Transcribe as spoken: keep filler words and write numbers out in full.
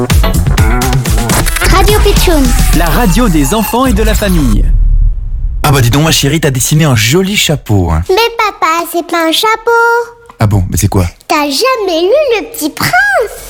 Radio Pitchoun, la radio des enfants et de la famille. Ah bah dis donc ma chérie, t'as dessiné un joli chapeau. Hein. Mais papa, c'est pas un chapeau. Ah bon, mais c'est quoi? T'as jamais lu Le Petit Prince?